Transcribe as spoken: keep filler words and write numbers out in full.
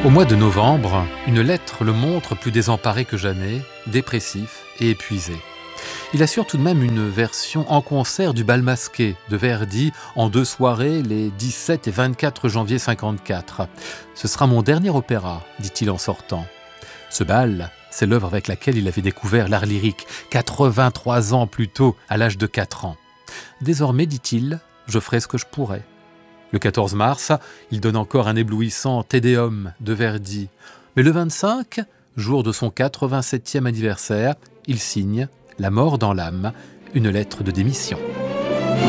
Au mois de novembre, une lettre le montre plus désemparé que jamais, dépressif et épuisé. Il assure tout de même une version en concert du Bal masqué de Verdi en deux soirées les dix-sept et vingt-quatre janvier cinquante-quatre. « Ce sera mon dernier opéra », dit-il en sortant. Ce bal, c'est l'œuvre avec laquelle il avait découvert l'art lyrique, quatre-vingt-trois ans plus tôt, à l'âge de quatre ans. Désormais, dit-il, je ferai ce que je pourrai. Le quatorze mars, il donne encore un éblouissant Te Deum de Verdi. Mais le vingt-cinq, jour de son quatre-vingt-septième anniversaire, il signe La mort dans l'âme, une lettre de démission.